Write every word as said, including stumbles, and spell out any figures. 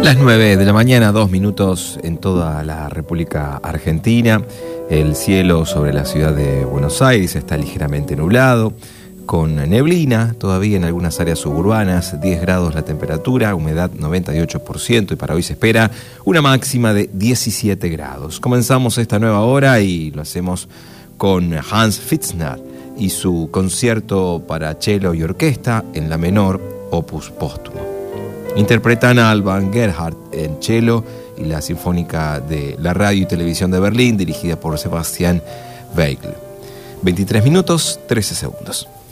Las nueve de la mañana, dos minutos en toda la República Argentina. El cielo sobre la ciudad de Buenos Aires está ligeramente nublado, con neblina todavía en algunas áreas suburbanas, diez grados la temperatura, humedad noventa y ocho por ciento, y para hoy se espera una máxima de diecisiete grados. Comenzamos esta nueva hora y lo hacemos con Hans Pfitzner y su concierto para cello y orquesta en la menor, opus póstumo. Interpretan a Alban Gerhardt en cello y la Sinfónica de la Radio y Televisión de Berlín, dirigida por Sebastian Weigl. veintitrés minutos, trece segundos.